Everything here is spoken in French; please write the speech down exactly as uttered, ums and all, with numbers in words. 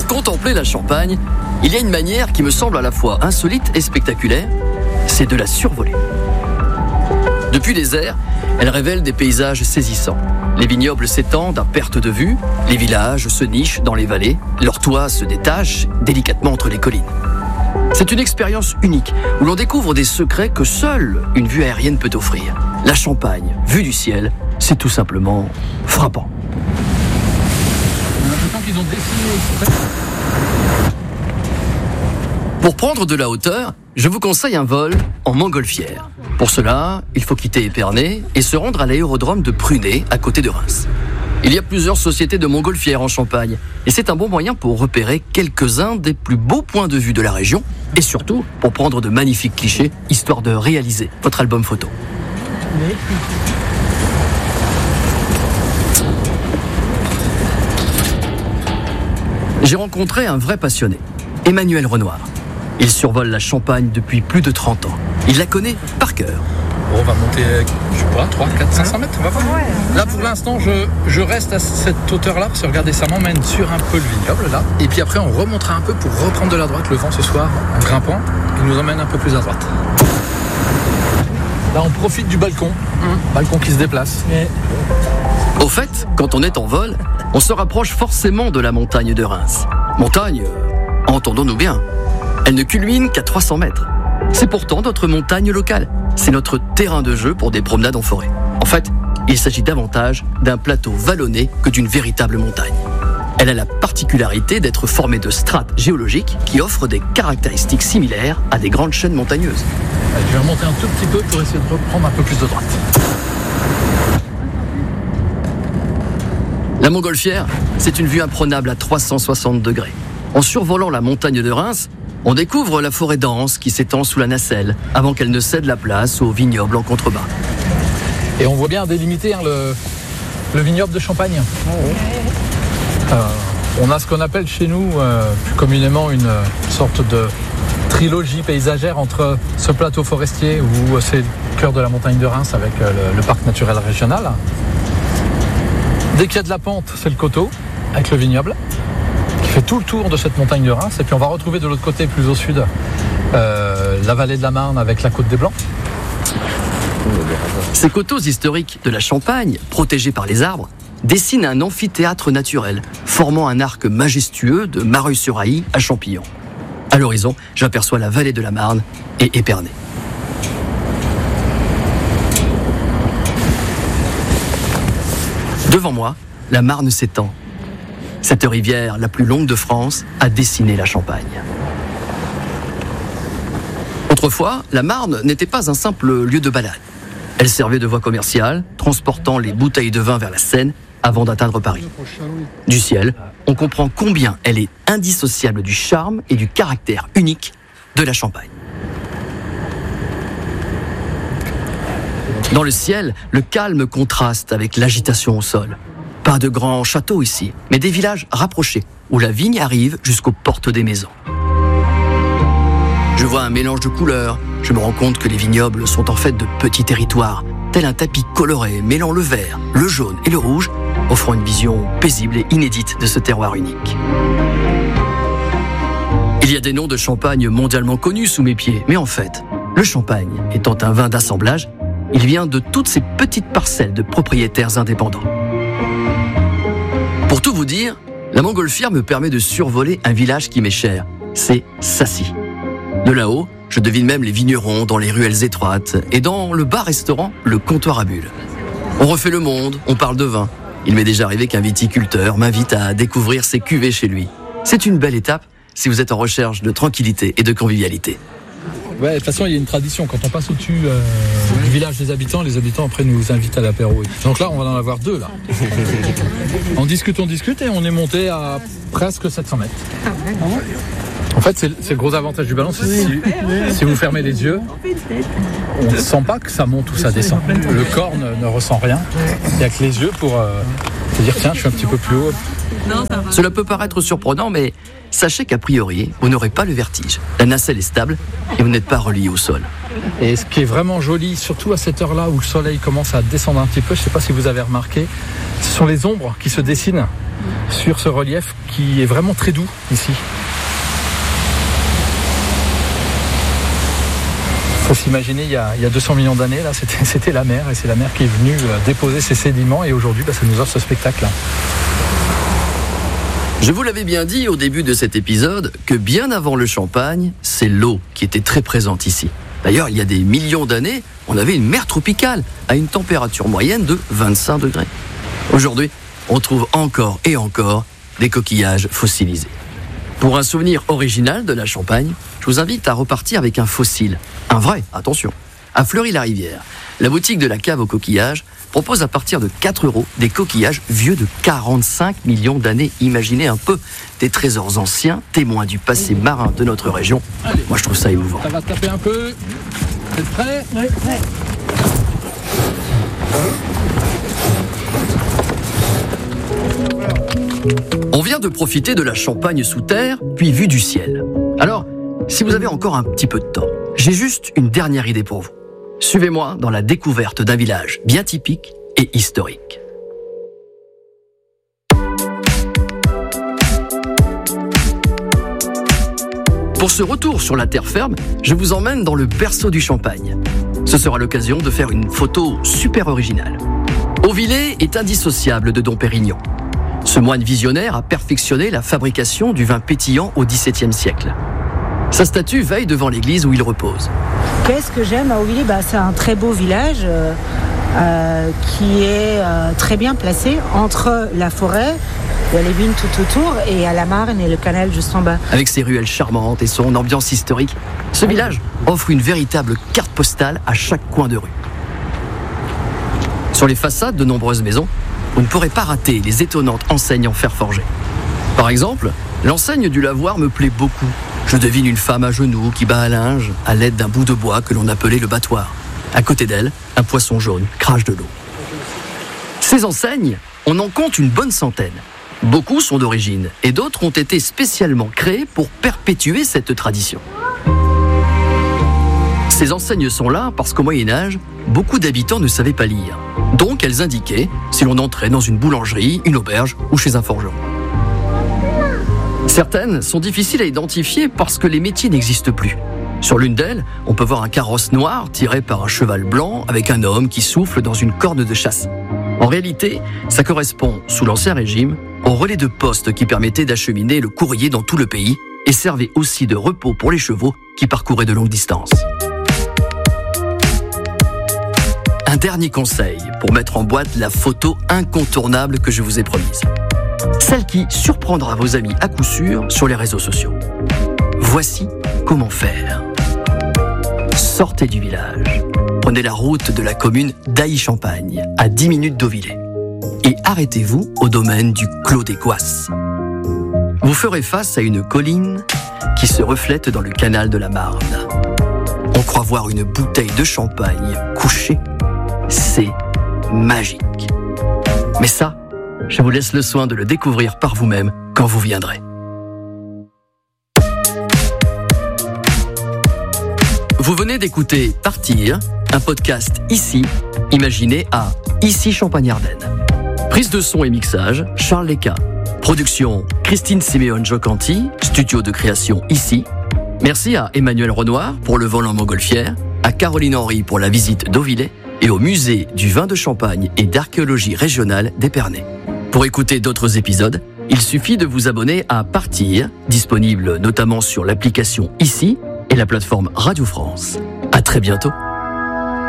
Pour contempler la Champagne, il y a une manière qui me semble à la fois insolite et spectaculaire, c'est de la survoler. Depuis les airs, elle révèle des paysages saisissants. Les vignobles s'étendent à perte de vue, les villages se nichent dans les vallées, leurs toits se détachent délicatement entre les collines. C'est une expérience unique où l'on découvre des secrets que seule une vue aérienne peut offrir. La Champagne, vue du ciel, c'est tout simplement frappant. On a l'impression qu'ils ont dessiné exprès. Pour prendre de la hauteur, je vous conseille un vol en montgolfière. Pour cela, il faut quitter Épernay et se rendre à l'aérodrome de Prunay, à côté de Reims. Il y a plusieurs sociétés de montgolfières en Champagne et c'est un bon moyen pour repérer quelques-uns des plus beaux points de vue de la région et surtout pour prendre de magnifiques clichés, histoire de réaliser votre album photo. J'ai rencontré un vrai passionné, Emmanuel Renoir. Il survole la Champagne depuis plus de trente ans. Il la connaît par cœur. Bon, on va monter, je sais pas, trois, quatre, cinq cents mètres, on va voir. Là, pour l'instant, je, je reste à cette hauteur-là, parce que regardez, ça m'emmène sur un peu le vignoble, là. Et puis après, on remontera un peu pour reprendre de la droite. Le vent, ce soir, en grimpant, il nous emmène un peu plus à droite. Là, on profite du balcon, mmh. balcon qui se déplace. Et... Au fait, quand on est en vol, on se rapproche forcément de la montagne de Reims. Montagne, euh, entendons-nous bien, elle ne culmine qu'à trois cents mètres. C'est pourtant notre montagne locale. C'est notre terrain de jeu pour des promenades en forêt. En fait, il s'agit davantage d'un plateau vallonné que d'une véritable montagne. Elle a la particularité d'être formée de strates géologiques qui offrent des caractéristiques similaires à des grandes chaînes montagneuses. Allez, je vais remonter un tout petit peu pour essayer de reprendre un peu plus de droite. La montgolfière, c'est une vue imprenable à trois cent soixante degrés. En survolant la montagne de Reims, on découvre la forêt dense qui s'étend sous la nacelle avant qu'elle ne cède la place au vignoble en contrebas. Et on voit bien délimiter hein, le, le vignoble de Champagne. Euh, on a ce qu'on appelle chez nous euh, plus communément une sorte de trilogie paysagère entre ce plateau forestier où c'est le cœur de la montagne de Reims avec euh, le, le parc naturel régional. Dès qu'il y a de la pente, c'est le coteau avec le vignoble qui fait tout le tour de cette montagne de Reims. Et puis on va retrouver de l'autre côté, plus au sud, euh, la vallée de la Marne avec la côte des Blancs. Ces coteaux historiques de la Champagne, protégés par les arbres, dessinent un amphithéâtre naturel, formant un arc majestueux de Mareuil-sur-Ailly à Champillon. À l'horizon, j'aperçois la vallée de la Marne et Épernay. Devant moi, la Marne s'étend. Cette rivière, la plus longue de France, a dessiné la Champagne. Autrefois, la Marne n'était pas un simple lieu de balade. Elle servait de voie commerciale, transportant les bouteilles de vin vers la Seine avant d'atteindre Paris. Du ciel, on comprend combien elle est indissociable du charme et du caractère unique de la Champagne. Dans le ciel, le calme contraste avec l'agitation au sol. Pas de grands châteaux ici, mais des villages rapprochés, où la vigne arrive jusqu'aux portes des maisons. Je vois un mélange de couleurs. Je me rends compte que les vignobles sont en fait de petits territoires, tel un tapis coloré mêlant le vert, le jaune et le rouge, offrant une vision paisible et inédite de ce terroir unique. Il y a des noms de champagne mondialement connus sous mes pieds, mais en fait, le champagne étant un vin d'assemblage, il vient de toutes ces petites parcelles de propriétaires indépendants. Pour tout vous dire, la montgolfière me permet de survoler un village qui m'est cher, c'est Sassy. De là-haut, je devine même les vignerons dans les ruelles étroites et dans le bar-restaurant, le comptoir à bulles. On refait le monde, on parle de vin. Il m'est déjà arrivé qu'un viticulteur m'invite à découvrir ses cuvées chez lui. C'est une belle étape si vous êtes en recherche de tranquillité et de convivialité. Ouais, de toute façon, il y a une tradition. Quand on passe au-dessus euh, du village des habitants, les habitants après nous invitent à l'apéro. Donc là, on va en avoir deux. Là. On discute, on discute et on est monté à presque sept cents mètres. En fait, c'est, c'est le gros avantage du ballon, c'est si, si vous fermez les yeux, on ne sent pas que ça monte ou ça descend. Le corps ne, ne ressent rien. Il n'y a que les yeux pour euh, se dire tiens, je suis un petit peu plus haut. Cela peut paraître surprenant, mais sachez qu'a priori, vous n'aurez pas le vertige. La nacelle est stable et vous n'êtes pas relié au sol. Et ce qui est vraiment joli, surtout à cette heure-là où le soleil commence à descendre un petit peu, je ne sais pas si vous avez remarqué, ce sont les ombres qui se dessinent sur ce relief qui est vraiment très doux ici. Il faut s'imaginer, il y a, il y a deux cents millions d'années, là, c'était, c'était la mer, et c'est la mer qui est venue déposer ses sédiments, et aujourd'hui, bah, ça nous offre ce spectacle-là. Je vous l'avais bien dit au début de cet épisode que bien avant le champagne, c'est l'eau qui était très présente ici. D'ailleurs, il y a des millions d'années, on avait une mer tropicale à une température moyenne de vingt-cinq degrés. Aujourd'hui, on trouve encore et encore des coquillages fossilisés. Pour un souvenir original de la Champagne, je vous invite à repartir avec un fossile. Un vrai, attention. À Fleury-la-Rivière, la boutique de la cave aux coquillages propose à partir de quatre euros des coquillages vieux de quarante-cinq millions d'années. Imaginez un peu des trésors anciens, témoins du passé marin de notre région. Allez, moi, je trouve ça émouvant. Ça va taper un peu. Vous êtes prêts ? Oui, oui. On vient de profiter de la Champagne sous terre, puis vue du ciel. Alors, si vous avez encore un petit peu de temps, j'ai juste une dernière idée pour vous. Suivez-moi dans la découverte d'un village bien typique et historique. Pour ce retour sur la terre ferme, je vous emmène dans le berceau du Champagne. Ce sera l'occasion de faire une photo super originale. Auvillé est indissociable de Dom Pérignon. Ce moine visionnaire a perfectionné la fabrication du vin pétillant au dix-septième siècle. Sa statue veille devant l'église où il repose. Qu'est-ce que j'aime à Auvillé ? Bah, c'est un très beau village euh, euh, qui est euh, très bien placé entre la forêt, il y a les vignes tout autour, et à la Marne et le canal juste en bas. Avec ses ruelles charmantes et son ambiance historique, ce village offre une véritable carte postale à chaque coin de rue. Sur les façades de nombreuses maisons, vous ne pourrez pas rater les étonnantes enseignes en fer forgé. Par exemple, l'enseigne du lavoir me plaît beaucoup. Je devine une femme à genoux qui bat un linge à l'aide d'un bout de bois que l'on appelait le battoir. À côté d'elle, un poisson jaune crache de l'eau. Ces enseignes, on en compte une bonne centaine. Beaucoup sont d'origine et d'autres ont été spécialement créées pour perpétuer cette tradition. Ces enseignes sont là parce qu'au Moyen-Âge, beaucoup d'habitants ne savaient pas lire. Donc elles indiquaient si l'on entrait dans une boulangerie, une auberge ou chez un forgeron. Certaines sont difficiles à identifier parce que les métiers n'existent plus. Sur l'une d'elles, on peut voir un carrosse noir tiré par un cheval blanc avec un homme qui souffle dans une corne de chasse. En réalité, ça correspond, sous l'Ancien Régime, au relais de poste qui permettait d'acheminer le courrier dans tout le pays et servait aussi de repos pour les chevaux qui parcouraient de longues distances. Un dernier conseil pour mettre en boîte la photo incontournable que je vous ai promise. Celle qui surprendra vos amis à coup sûr sur les réseaux sociaux. Voici comment faire. Sortez du village. Prenez la route de la commune d'Ailly-Champagne, à dix minutes d'Auvillé. Et arrêtez-vous au domaine du Clos des Goisses. Vous ferez face à une colline qui se reflète dans le canal de la Marne. On croit voir une bouteille de champagne couchée. C'est magique. Mais ça, je vous laisse le soin de le découvrir par vous-même quand vous viendrez. Vous venez d'écouter Partir, un podcast ici, imaginé à Ici Champagne-Ardenne. Prise de son et mixage, Charles Leca. Production, Christine Siméon-Jocanti, studio de création ici. Merci à Emmanuel Renoir pour le vol en montgolfière, à Caroline Henry pour la visite d'Auvillé et au musée du vin de Champagne et d'archéologie régionale d'Épernay. Pour écouter d'autres épisodes, il suffit de vous abonner à Partir, disponible notamment sur l'application Ici et la plateforme Radio France. À très bientôt.